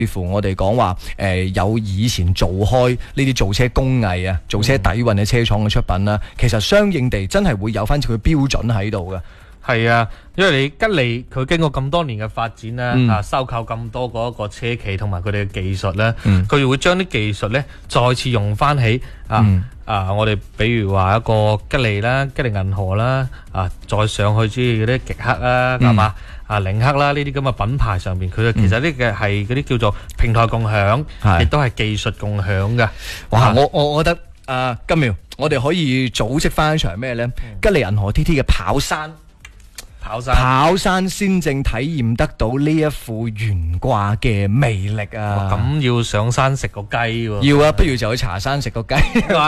乎我哋講話有以前做開呢啲造車工藝啊、造車底蘊嘅車廠嘅出品啦，其實相應地真係會有翻佢標準喺度嘅。 係啊，因為你吉利佢經過咁多年嘅發展咧，收購咁多嗰個車企同埋佢哋嘅技術咧，佢會將啲技術咧再次用翻起我哋比如話一個吉利啦、吉利銀河啦，再上去之嗰啲極氪啦，係嘛領克啦呢啲咁嘅品牌上邊，佢其實呢嘅係嗰啲叫做平台共享，亦都係技術共享嘅。 哇！我覺得金苗，我哋可以組織翻一場咩咧？吉利銀河 TT 嘅跑山先正體驗得到呢一副懸掛嘅魅力啊！ 咁要上山食個雞喎？ 要啊，不如就去茶山食個雞。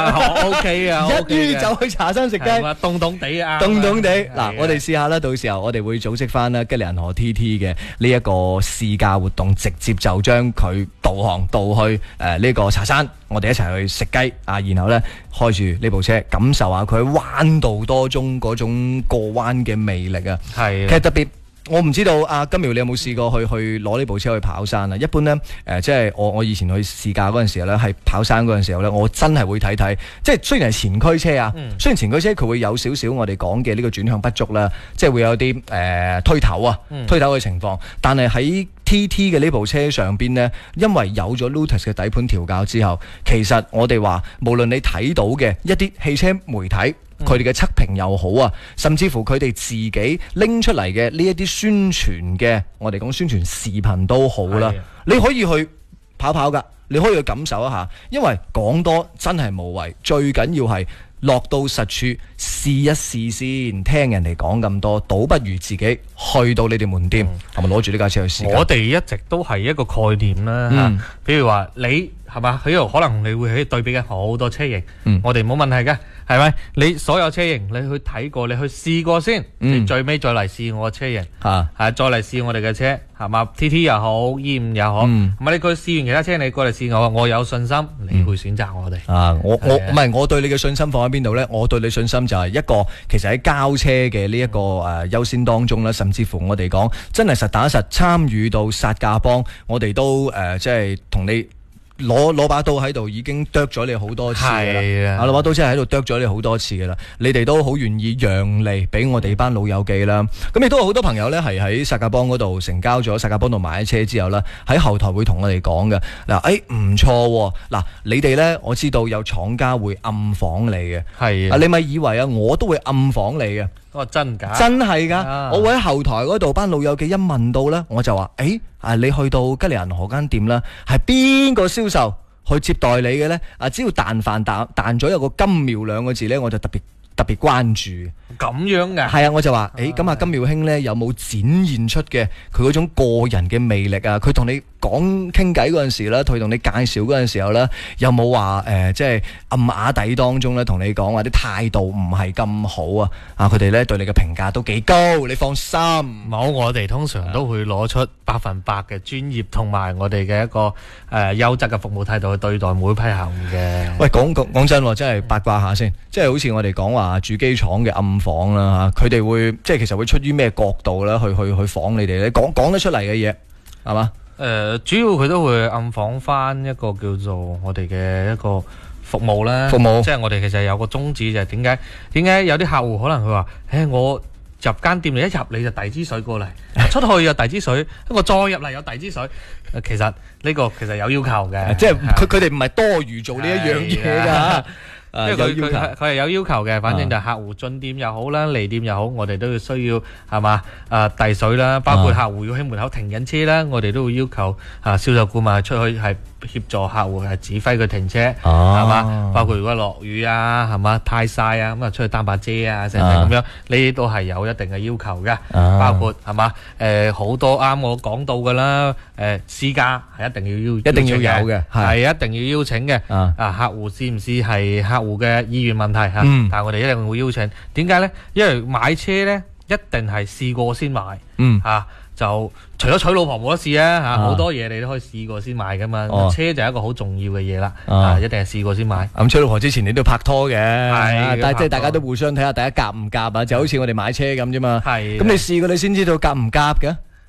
OK 啊， 一於就去茶山食雞， 凍凍地啊！ 凍凍地嗱，我哋試下啦，到時候我哋會組織翻啦吉利銀河 TT 嘅呢一個試駕活動，直接就將佢導航到去呢個茶山，我哋一齊去食雞啊！然後咧開住呢部車，感受下佢喺彎道多中嗰種過彎嘅魅力啊！係，其實特別，我唔知道阿金苗你有冇試過去攞呢部車去跑山啊？一般呢，即係我以前去試駕嗰陣時候呢，係跑山嗰陣時候呢，我真係會睇睇，即係雖然係前驅車啊，雖然前驅車佢會有少少我哋講嘅呢個轉向不足啦，即係會有啲推頭嘅情況，但係喺TT 嘅呢部車上邊呢，因為有咗 Lotus 嘅底盤調教之後，其實我哋話無論你睇到嘅一啲汽車媒體，佢哋嘅測評又好啊，甚至乎佢哋自己拎出嚟嘅呢一啲宣傳嘅，我哋講宣傳視頻都好啦，你可以去跑跑㗎，你可以去感受一下，因為講多真係無謂，最緊要係落到實處試一試先，聽人哋講咁多，倒不如自己去到你哋門店，係咪攞住呢架車去試？我哋一直都係一個概念啦，譬如話你係嘛，譬如可能你會去對比嘅好多車型，我哋冇問題嘅。係咪？你所有車型你去睇過，你去試過先，你最尾再嚟試我嘅車型，再嚟試我哋嘅車，係嘛 ？TT 又好，E5又好，唔係你佢試完其他車，你過嚟試我有信心，你會選擇我哋。 我唔係我對你嘅信心放喺邊度呢？我對你信心就係一個，其實喺交車嘅呢一個優先當中啦，甚至乎我哋講真係實打實參與到殺價幫，我哋都即係同你。攞把刀喺度已經剁咗你好多次㗎啦，攞把刀真係喺度剁咗你好多次㗎啦，你哋都好願意讓利俾我哋班老友記啦。咁亦都有好多朋友呢係喺薩價幫嗰度成交咗，薩價幫度買咗車之後呢，喺後台會同我哋講嘅嗱，唔錯喎，嗱你哋呢，我知道有廠家會暗訪你嘅，係你咪以為啊，我都會暗訪你嘅。 真假？真係㗎！我會喺後台嗰度，班老友記一問到呢，我就話：你去到吉利銀河間店啦，係邊個銷售去接待你嘅呢？只要彈咗有個金苗兩個字呢，我就特別關注。 咁樣㗎？ 係啊，我就話：咁金苗兄呢，有冇展現出嘅佢嗰種個人嘅魅力啊？佢同你講傾偈嗰陣時咧，佢同你介紹嗰陣時候咧，有冇話即係暗啞底當中咧，同你講話啲態度唔係咁好啊？佢哋咧對你嘅評價都幾高，你放心。 冇，我哋通常都會攞出100%嘅專業同埋我哋嘅一個優質嘅服務態度去對待每批客戶嘅。喂， 講真，真係八卦下先，即係好似我哋講話主機廠嘅暗訪啦嚇，佢哋會即係其實會出於咩角度咧去訪你哋咧？講得出嚟嘅嘢係嘛？ 主要佢都會暗訪翻一個叫做我哋嘅一個服務啦，即係我哋其實有個宗旨就係點解有啲客戶可能佢話，我入間店你一入你就遞支水過嚟，出去又遞支水，我再入嚟有遞支水，其實呢個其實有要求嘅， 即係佢哋唔係多餘做呢一樣嘢㗎。 因為佢係有要求嘅，反正就客戶進店又好啦，離店又好，我哋都要需要係嘛遞水啦，包括客戶要喺門口停緊車啦，我哋都會要求銷售顧問出去係協助客戶係指揮佢停車，係嘛？包括如果落雨啊，係嘛太曬啊，咁出去擔把遮啊，成咁樣，呢啲都係有一定嘅要求嘅。包括係嘛好多啱我講到㗎啦，私家係一定要有嘅，係一定要邀請嘅。客戶是唔是係客戶嘅意願問題嚇？但係我哋一定會邀請。點解呢？因為買車呢，一定係試過先買。就除咗娶老婆冇得試啊，好多嘢你都可以試過先買噶嘛。車就係一個好重要嘅嘢啦，一定係試過先買。 咁娶老婆之前你都要拍拖嘅，但係即係大家都互相睇下大家夾唔夾啊，就好似我哋買車咁啫嘛。咁你試過你先知道夾唔夾嘅。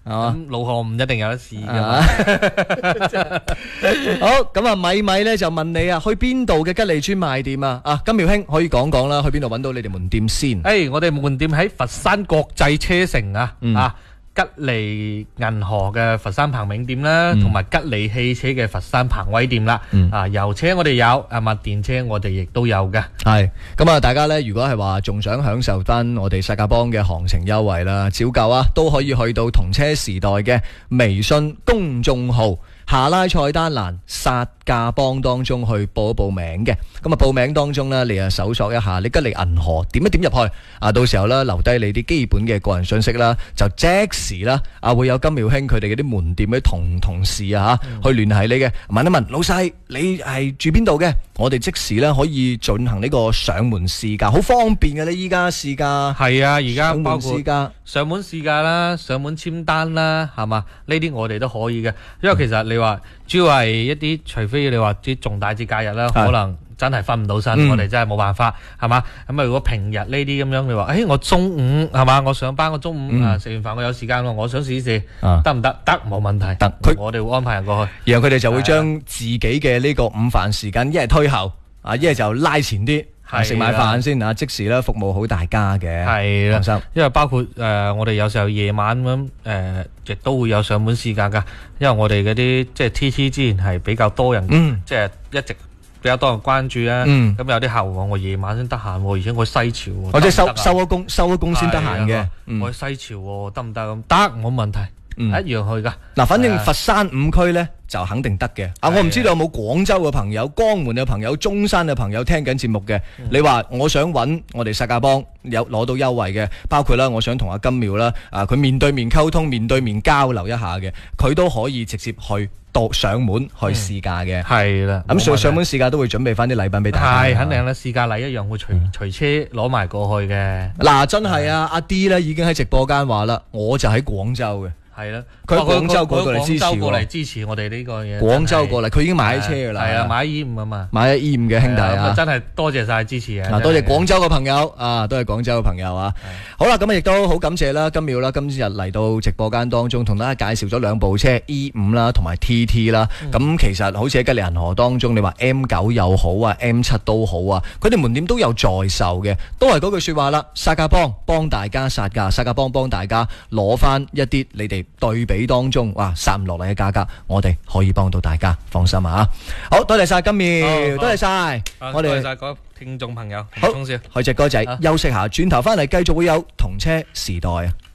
咁老漢唔一定有得試㗎嘛。 好，咁啊，米米咧就問你啊，去邊度嘅吉利專賣店啊？啊，金耀兄可以講講啦，去邊度揾到你哋門店先？ 我哋門店喺佛山國際車城啊，吉利銀河嘅佛山鵬永店啦，同埋吉利汽車嘅佛山鵬威店啦。油車我哋有，電車我哋亦都有嘅。 係咁啊，大家咧如果係話仲想享受翻我哋剎駕幫嘅行程優惠啦，照舊啊都可以去到同車時代嘅微信公眾號下拉菜單欄剎駕幫當中去報一報名嘅。咁啊報名當中呢，你啊搜索一下你吉利銀河，點一點入去啊，到時候呢，留低你啲基本嘅個人信息啦，就即時啦會有金妙興佢哋嗰啲門店嘅同事啊去聯繫你嘅，問一問老細你係住邊度嘅，我哋即時呢可以進行呢個上門試駕，好方便嘅。你依家試駕係啊，而家包括試駕上門試駕啦，上門簽單啦，係嘛？呢啲我哋都可以嘅，因為其實你話主要係一啲，除非你話啲重大節假日啦，可能真係分唔到身，我哋真係冇辦法，係嘛？咁啊，如果平日呢啲咁樣，你話，我中午係嘛？我上班，我中午食完飯我有時間喎，我想試一試，得唔得？得，冇問題。得，我哋會安排人過去， 然後佢哋就會將自己嘅呢個午飯時間一係推後，一係就拉前啲。食埋飯先啊！即時咧服務好大家嘅， 係啦，放心。因為包括我哋有時候夜晚咁亦都會有上門試駕㗎。因為我哋嗰啲即係 TT 之前係比較多人，即係一直比較多人關注啊。咁有啲客戶話我夜晚先得閒，而且我西潮， 或者收咗工先得閒嘅。 我西潮得唔得咁？得，冇問題。一樣去㗎。嗱， 反正佛山5區呢就肯定得嘅。我唔知道有冇廣州嘅朋友、江門嘅朋友、中山嘅朋友聽緊節目嘅。你話我想揾我哋剎駕幫有攞到優惠嘅，包括啦，我想同阿金妙啦，佢面對面溝通、面對面交流一下嘅，佢都可以直接去到上門去試駕嘅。 係啦， 咁上門試駕都會準備翻啲禮品俾大家。 係肯定啦，試駕禮一樣會隨車攞埋過去嘅。 嗱，真係啊，阿 D 咧已經喺直播間話啦，我就喺廣州嘅。 係啦， 佢喺廣州過嚟支持我哋呢個嘢。 廣州過嚟，佢已經買咗車噶啦。 係啊，買 E5啊嘛， 買咗 E5嘅兄弟啊， 真係多謝晒支持啊！ 多謝廣州嘅朋友啊，都係廣州嘅朋友啊。好啦，咁亦都好感謝啦，金妙啦，今日嚟到直播間當中，同大家介紹咗兩部車 E5 啦，同埋 TT 啦。咁其實好似喺吉利銀河當中，你話 M9 又好啊，M7 都好啊，佢哋門店都有在售嘅，都係嗰句說話啦。剎駕幫幫大家剎駕，剎駕幫大家攞翻一啲你哋對比當中殺唔落嚟嘅價格，我哋可以幫到大家，放心啊！好多謝晒金妙，多謝晒， 我哋多謝晒各位聽眾朋友。 好，去隻歌仔休息下，轉頭翻嚟繼續會有同車時代啊！